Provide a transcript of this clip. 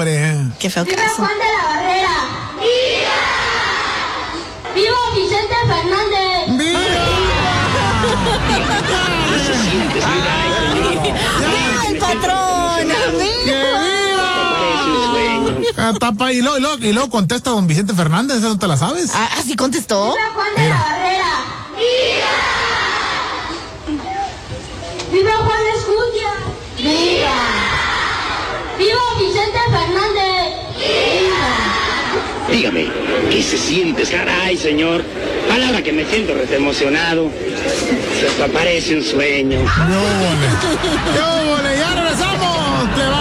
hombre. Qué feo ¡Viva caso. Juan de la Barrera! ¡Viva! ¡Viva Vicente Fernández! ¡Viva el patrón! Tapa y luego contesta don Vicente Fernández, ¿esa no te la sabes? Ah, ¿así contestó? ¡Viva Juan de la Barrera! ¡Viva Juan Escutia! ¡Viva! ¡Viva Vicente Fernández! ¡Viva! Dígame, ¿qué se siente? Caray, señor. Palabra que me siento emocionado. Se parece un sueño. ¡Qué óvole! ¡Ya